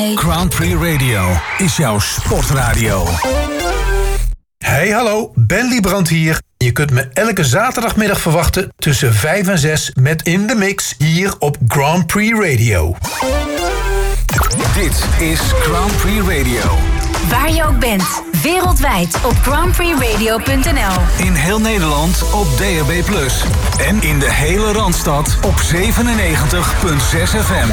Grand Prix Radio is jouw sportradio. Hey, hallo, Ben Liebrand hier. Je kunt me elke zaterdagmiddag verwachten tussen 5 en 6 met In The Mix hier op Grand Prix Radio. Dit is Grand Prix Radio. Waar je ook bent, wereldwijd op grandprixradio.nl. In heel Nederland op DAB+. En in de hele Randstad op 97.6 FM.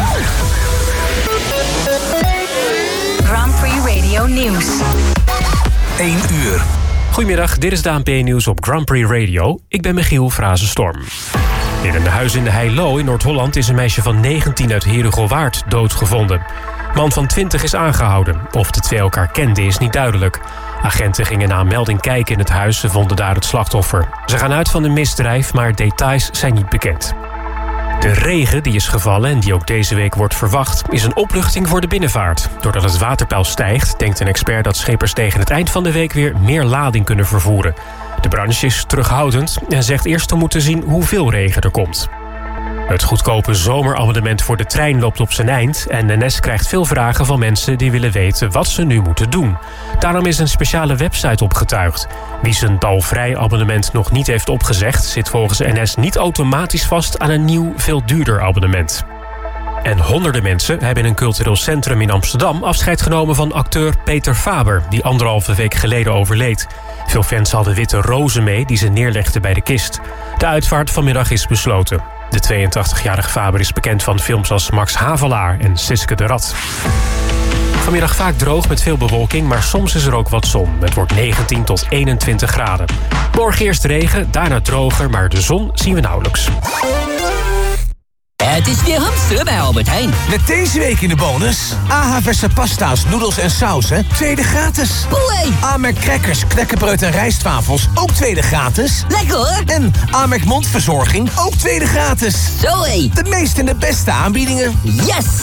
Grand Prix Radio Nieuws. 1 uur. Goedemiddag, dit is de ANP-nieuws op Grand Prix Radio. Ik ben Michiel Frazenstorm. In een huis in de Heilo in Noord-Holland is een meisje van 19 uit Herugelwaard doodgevonden. Man van 20 is aangehouden. Of de twee elkaar kenden is niet duidelijk. Agenten gingen na een melding kijken in het huis en vonden daar het slachtoffer. Ze gaan uit van een misdrijf, maar details zijn niet bekend. De regen die is gevallen en die ook deze week wordt verwacht, is een opluchting voor de binnenvaart. Doordat het waterpeil stijgt, denkt een expert dat scheppers tegen het eind van de week weer meer lading kunnen vervoeren. De branche is terughoudend en zegt eerst te moeten zien hoeveel regen er komt. Het goedkope zomerabonnement voor de trein loopt op zijn eind en NS krijgt veel vragen van mensen die willen weten wat ze nu moeten doen. Daarom is een speciale website opgetuigd. Wie zijn dalvrij abonnement nog niet heeft opgezegd, zit volgens NS niet automatisch vast aan een nieuw, veel duurder abonnement. En honderden mensen hebben in een cultureel centrum in Amsterdam afscheid genomen van acteur Peter Faber, die 1,5 week geleden overleed. Veel fans hadden witte rozen mee die ze neerlegden bij de kist. De uitvaart vanmiddag is besloten. De 82-jarige Faber is bekend van films als Max Havelaar en Siske de Rat. Vanmiddag vaak droog met veel bewolking, maar soms is er ook wat zon. Het wordt 19 tot 21 graden. Morgen eerst regen, daarna droger, maar de zon zien we nauwelijks. Het is weer hamsteren bij Albert Heijn. Met deze week in de bonus AH verse pasta's, noedels en sauzen, tweede gratis. Boei! Amerk crackers, knekkenbreud en rijstwafels, ook tweede gratis. Lekker hoor! En Amerk mondverzorging, ook tweede gratis. Zoé! De meeste en de beste aanbiedingen. Yes!